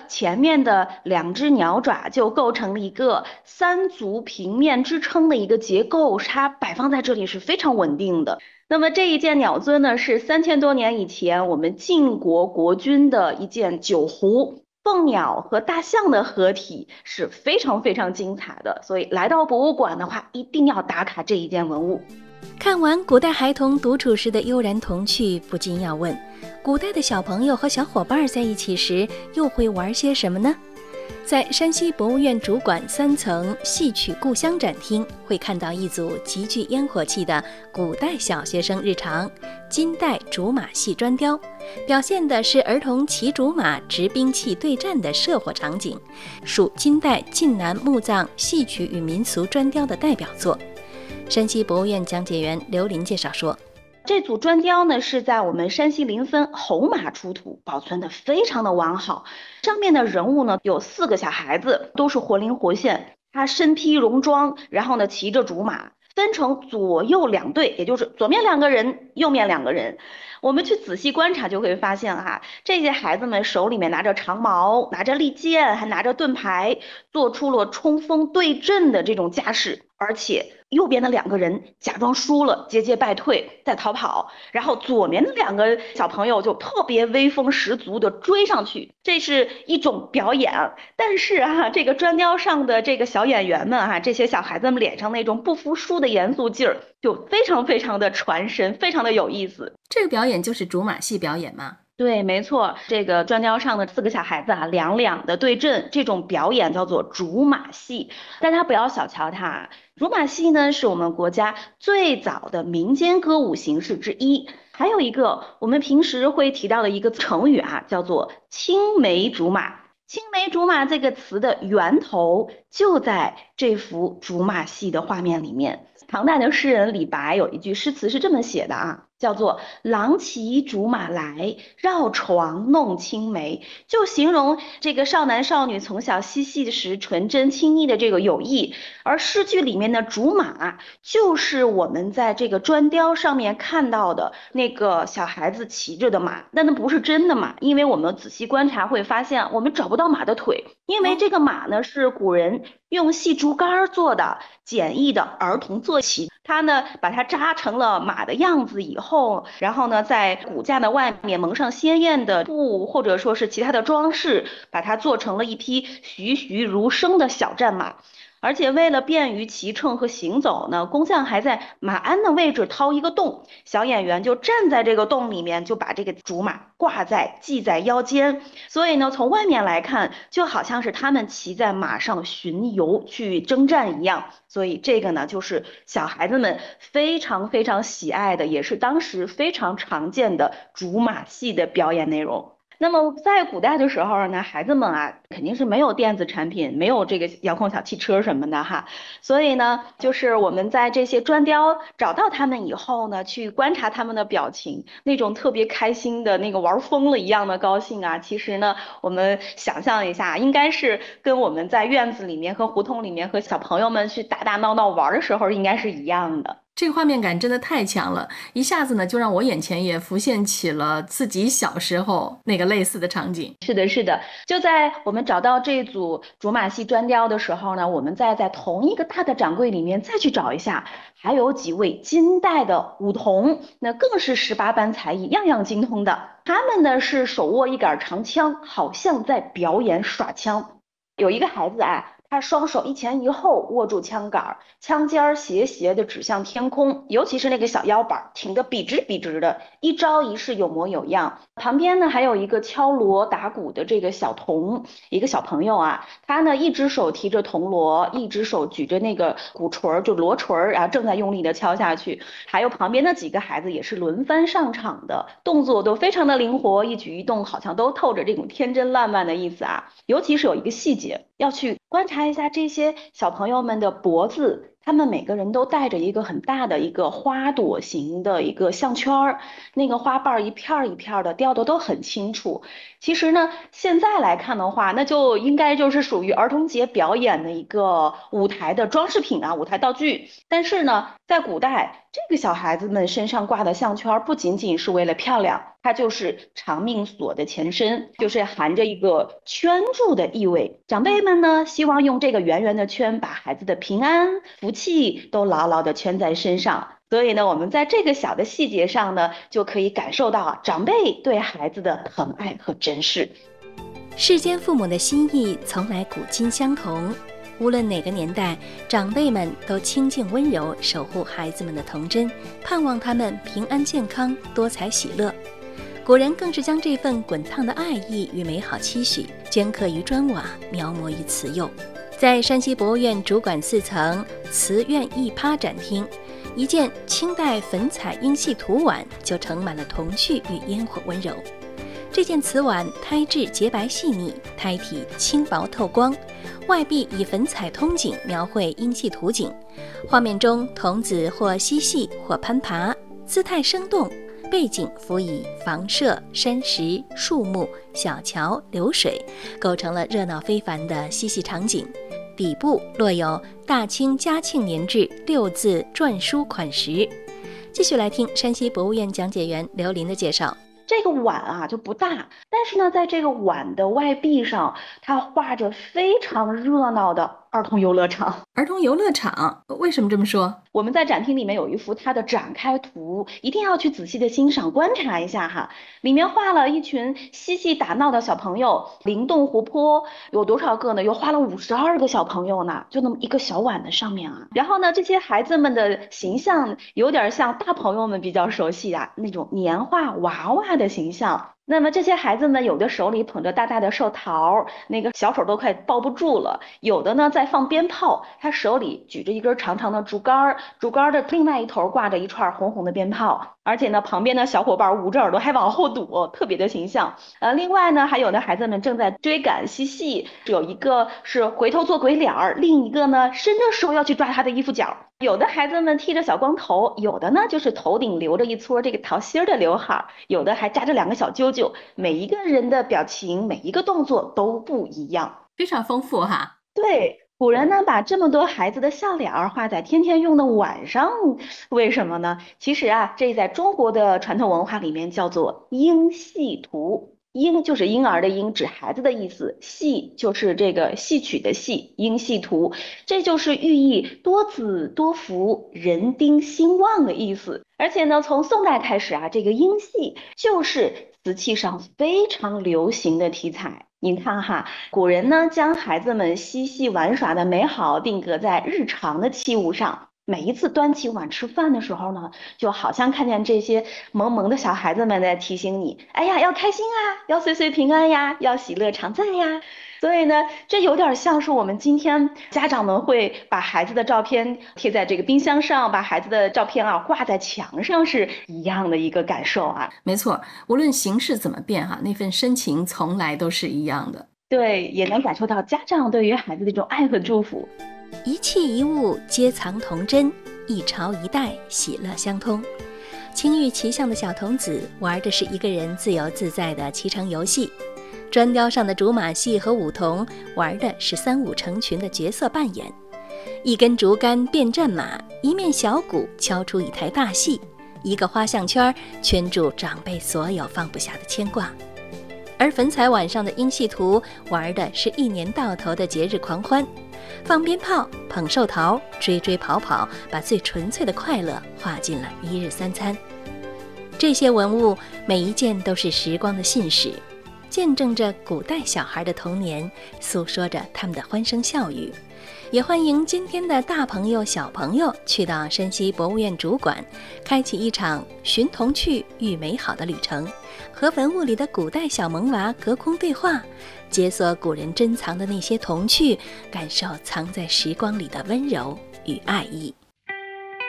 前面的两只鸟爪就构成了一个三足平面支撑的一个结构，它摆放在这里是非常稳定的。那么这一件鸟尊呢，是3000多年以前我们晋国国君的一件酒壶。凤鸟和大象的合体是非常非常精彩的，所以来到博物馆的话，一定要打卡这一件文物。 看完古代孩童独处时的悠然童趣，不禁要问：古代的小朋友和小伙伴在一起时，又会玩些什么呢？在山西博物院主馆3层戏曲故乡展厅，会看到一组极具烟火气的古代小学生日常金代竹马戏砖雕，表现的是儿童骑竹马执兵器对战的射火场景，属金代晋南墓葬戏曲与民俗砖雕的代表作。山西博物院讲解员刘林介绍说， 这组砖雕呢是在我们山西临汾侯马出土，保存的非常的完好。上面的人物呢有4个小孩子，都是活灵活现。他身披戎装，然后呢骑着竹马，分成左右2队，也就是左面2个人，右面2个人。我们去仔细观察就会发现哈，这些孩子们手里面拿着长矛，拿着利剑，还拿着盾牌，做出了冲锋对阵的这种架势。而且右边的2个人假装输了，节节败退，在逃跑，然后左面的2个小朋友就特别威风十足的追上去，这是一种表演。但是啊，这个砖雕上的这个小演员们啊，这些小孩子们脸上那种不服输的严肃劲儿，就非常非常的传神，非常的有意思。 这个表演就是竹马戏表演吗？ 对，没错，这个砖雕上的4个小孩子啊，两两的对阵，这种表演叫做竹马戏。大家不要小瞧它，竹马戏呢是我们国家最早的民间歌舞形式之一。还有一个我们平时会提到的一个成语啊，叫做青梅竹马。青梅竹马这个词的源头就在这幅竹马戏的画面里面。唐代的诗人李白有一句诗词是这么写的啊，叫做“郎骑竹马来，绕床弄青梅”，就形容这个少男少女从小嬉戏时纯真亲昵的这个友谊。而诗句里面的竹马，就是我们在这个砖雕上面看到的那个小孩子骑着的马，但那不是真的马，因为我们仔细观察会发现，我们找不到马的腿，因为这个马呢是古人用细竹竿做的简易的儿童坐骑，它呢把它扎成了马的样子以后，然后呢在骨架的外面蒙上鲜艳的布或者说是其他的装饰，把它做成了一匹栩栩如生的小战马。而且为了便于骑乘和行走呢，工匠还在马鞍的位置掏一个洞，小演员就站在这个洞里面，就把这个竹马系在腰间。所以呢，从外面来看，就好像是他们骑在马上巡游去征战一样。所以这个呢，就是小孩子们非常非常喜爱的，也是当时非常常见的竹马戏的表演内容。那么在古代的时候呢，孩子们啊肯定是没有电子产品，没有这个遥控小汽车什么的哈，所以呢，就是我们在这些砖雕找到他们以后呢，去观察他们的表情，那种特别开心的那个玩疯了一样的高兴啊，其实呢，我们想象一下，应该是跟我们在院子里面和胡同里面和小朋友们去打打闹闹玩的时候应该是一样的。 这个画面感真的太强了，一下子呢就让我眼前也浮现起了自己小时候那个类似的场景。 是的，是的，就在我们找到这组竹马戏砖雕的时候呢，我们再在同一个大的展柜里面再去找一下，还有几位金代的舞童，那更是18般才艺，样样精通的。他们呢是手握一杆长枪，好像在表演耍枪。有一个孩子啊，他双手一前一后握住枪杆，枪尖儿斜斜的指向天空，尤其是那个小腰板挺得笔直笔直的，一招一式有模有样。旁边呢还有一个敲锣打鼓的这个小童，一个小朋友啊，他呢一只手提着铜锣，一只手举着那个鼓槌儿，就锣锤儿，然后正在用力的敲下去。还有旁边的几个孩子也是轮番上场的，动作都非常的灵活，一举一动好像都透着这种天真烂漫的意思啊。尤其是有一个细节，要去观察一下这些小朋友们的脖子，他们每个人都戴着一个很大的一个花朵形的一个项圈儿，那个花瓣一片儿一片儿的雕的都很清楚。其实呢，现在来看的话，那就应该就是属于儿童节表演的一个舞台的装饰品啊，舞台道具。但是呢，在古代，这个小孩子们身上挂的项圈不仅仅是为了漂亮， 它就是长命锁的前身，就是含着一个圈住的意味。长辈们呢，希望用这个圆圆的圈把孩子的平安、福气都牢牢地圈在身上。所以呢，我们在这个小的细节上呢，就可以感受到长辈对孩子的疼爱和珍视。 世间父母的心意从来古今相同，无论哪个年代，长辈们都清静温柔，守护孩子们的童真，盼望他们平安健康、多彩喜乐。古人更是将这份滚烫的爱意与美好期许镌刻于砖瓦，描摹于瓷釉。在山西博物院主管4层瓷苑艺趴展厅，一件清代粉彩英系图碗就盛满了童趣与烟火温柔。这件瓷碗胎质洁白细腻，胎体轻薄透光，外壁以粉彩通景描绘英系图景，画面中童子或嬉戏或攀爬，姿态生动，背景辅以房舍、山石、树木、小桥、流水，构成了热闹非凡的嬉戏场景。底部落有大清嘉庆年制6字篆书款石。继续来听山西博物院讲解员刘琳的介绍。 这个碗啊就不大，但是呢，在这个碗的外壁上，它画着非常热闹的儿童游乐场。 儿童游乐场，为什么这么说？ 我们在展厅里面有一幅它的展开图，一定要去仔细的欣赏观察一下哈。里面画了一群嬉戏打闹的小朋友，灵动活泼，有多少个呢？有画了52个小朋友呢，就那么一个小碗的上面啊。然后呢，这些孩子们的形象有点像大朋友们比较熟悉的那种年画娃娃的形象。那么这些孩子们有的手里捧着大大的寿桃，那个小手都快抱不住了；有的呢在放鞭炮，他手里举着一根长长的竹竿，竹竿的另外一头挂着一串红红的鞭炮，而且呢旁边的小伙伴捂着耳朵还往后躲，特别的形象。另外呢还有的孩子们正在追赶嬉戏，有一个是回头做鬼脸儿，另一个呢伸着手要去抓他的衣服角。有的孩子们剃着小光头，有的呢就是头顶留着一撮这个桃心的刘海，有的还扎着2个小揪揪，每一个人的表情，每一个动作都不一样， 非常丰富哈。 对，古人呢把这么多孩子的笑脸画在天天用的碗上，为什么呢？其实啊，这在中国的传统文化里面叫做婴戏图。婴就是婴儿的婴，指孩子的意思；戏就是这个戏曲的戏，婴戏图，这就是寓意多子多福、人丁兴旺的意思。而且呢，从宋代开始啊，这个婴戏就是瓷器上非常流行的题材。您看哈，古人呢将孩子们嬉戏玩耍的美好定格在日常的器物上。每一次端起碗吃饭的时候呢，就好像看见这些萌萌的小孩子们在提醒你，哎呀，要开心啊，要岁岁平安呀，要喜乐常在呀。所以呢，这有点像是我们今天家长们会把孩子的照片贴在这个冰箱上，把孩子的照片啊挂在墙上是一样的一个感受啊。 没错，无论形式怎么变哈，那份深情从来都是一样的。 对，也能感受到家长对于孩子的这种爱和祝福。 一器一物皆藏童真，一朝一代喜乐相通。青玉骑象的小童子玩的是一个人自由自在的骑乘游戏，砖雕上的竹马戏和舞童玩的是3、5成群的角色扮演。一根竹竿变战马，一面小鼓敲出一台大戏，一个花项圈圈住长辈所有放不下的牵挂。而粉彩碗上的婴戏图玩的是一年到头的节日狂欢，放鞭炮、捧寿桃、追追跑跑，把最纯粹的快乐画进了1日3餐。这些文物每一件都是时光的信使，见证着古代小孩的童年，诉说着他们的欢声笑语。也欢迎今天的大朋友小朋友去到山西博物院主馆，开启一场寻童趣遇美好的旅程，和文物里的古代小萌娃隔空对话，解锁古人珍藏的那些童趣，感受藏在时光里的温柔与爱意。